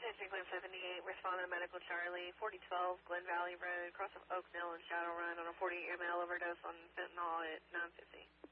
Claim 78, responding to Medical Charlie, 4012 Glen Valley Road, cross of Oak Mill and Shadow Run on a 48-year male overdose on fentanyl at 9:50.